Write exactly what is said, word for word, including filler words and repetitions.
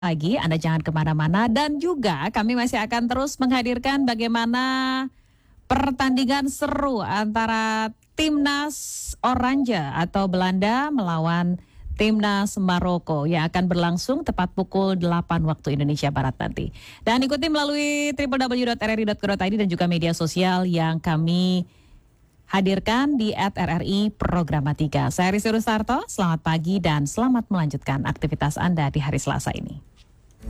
Pagi, Anda jangan kemana-mana dan juga kami masih akan terus menghadirkan bagaimana pertandingan seru antara Timnas Oranje atau Belanda melawan Timnas Maroko yang akan berlangsung tepat pukul delapan waktu Indonesia Barat nanti. Dan ikuti melalui w w w dot r r i dot co dot i d dan juga media sosial yang kami hadirkan di at r r i Programatika. Saya Rizky Rustarto, selamat pagi dan selamat melanjutkan aktivitas Anda di hari Selasa ini.